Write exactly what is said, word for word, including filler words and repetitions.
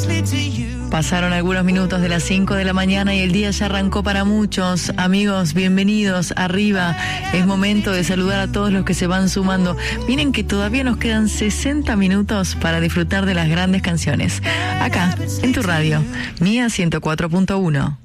Pasaron algunos minutos de las cinco de la mañana y el día ya arrancó para muchos. Amigos, bienvenidos arriba. Es momento de saludar a todos los que se van sumando. Miren que todavía nos quedan sesenta minutos para disfrutar de las grandes canciones. Acá, en tu radio, Mía ciento cuatro punto uno.